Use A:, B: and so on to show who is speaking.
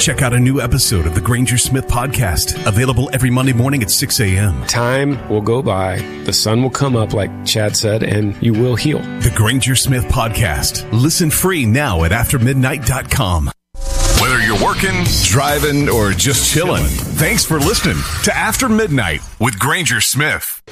A: Check out a new episode of the Granger Smith Podcast, available every Monday morning at 6 a.m.
B: Time will go by, the sun will come up, like Chad said, and you will heal.
A: The Granger Smith Podcast. Listen free now at aftermidnight.com. Whether you're working, driving, or just chilling, thanks for listening to After Midnight with Granger Smith.